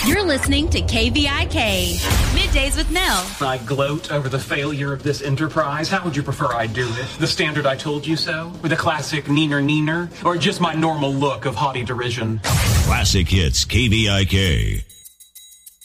You're listening to KVIK, Middays with Nell. I gloat over the failure of this enterprise. How would you prefer I do it? The standard I told you so? With a classic neener? Or just my normal look of haughty derision? Classic Hits KVIK.